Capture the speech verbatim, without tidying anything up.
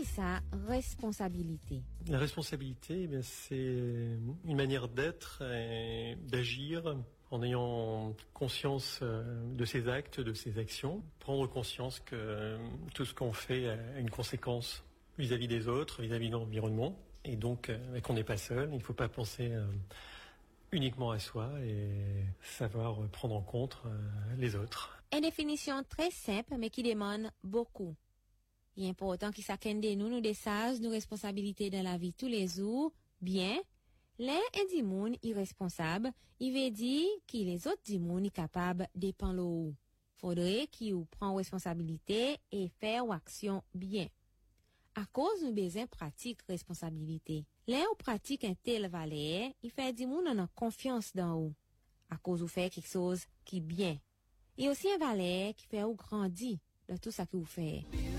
ça responsabilité? La responsabilité, eh bien, c'est une manière d'être et d'agir en ayant conscience de ses actes, de ses actions, prendre conscience que tout ce qu'on fait a une conséquence vis-à-vis des autres, vis-à-vis de l'environnement, et donc qu'on n'est pas seul, il ne faut pas penser uniquement à soi et savoir prendre en compte les autres. Une définition très simple mais qui demande beaucoup. Il est important que chacun de nous nous décide nos responsabilités dans la vie tous les jours, bien. L'un est du monde irresponsable, il veut dire que les autres du monde sont capables de prendre l'eau. Faudrait qu'ils prennent responsabilité et faire action bien. À cause de besoin pratique responsabilité. L'un ou pratique un tel valeur, il fait du monde en confiance dans eux. À cause de faire quelque chose qui est bien. Et aussi un valeur qui fait ou grandir de tout ça que vous faites.